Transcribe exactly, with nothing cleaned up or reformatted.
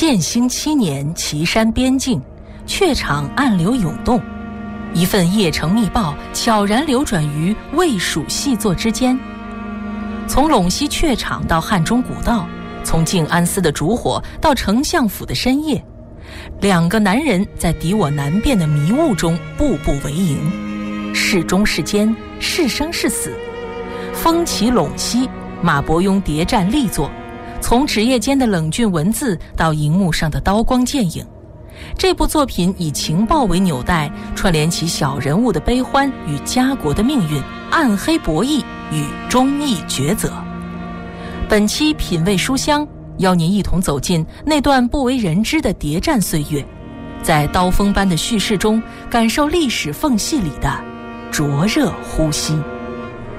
建兴七年，岐山边境，榷场暗流涌动，一份邺城密报悄然流转于魏蜀细作之间。从陇西榷场到汉中古道，从静安寺的烛火到丞相府的深夜，两个男人在敌我难辨的迷雾中步步为营，是忠是奸，是生是死。风起陇西，马伯庸谍战力作，从纸页间的冷峻文字到荧幕上的刀光剑影，这部作品以情报为纽带，串联起小人物的悲欢与家国的命运，暗黑博弈与忠义抉择。本期品味书香，邀您一同走进那段不为人知的谍战岁月，在刀锋般的叙事中感受历史缝隙里的灼热呼吸。